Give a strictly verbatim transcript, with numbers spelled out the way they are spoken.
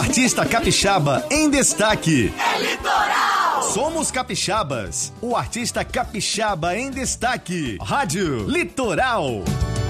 artista capixaba em destaque. É Litoral! Somos capixabas. O artista capixaba em destaque. Rádio Litoral.